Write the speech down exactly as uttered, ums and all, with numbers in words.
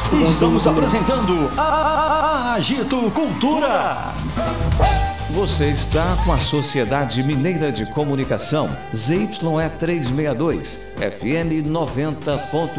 Estamos apresentando a Agito Cultura. Você está com a Sociedade Mineira de Comunicação, Z Y E trezentos e sessenta e dois, F M noventa ponto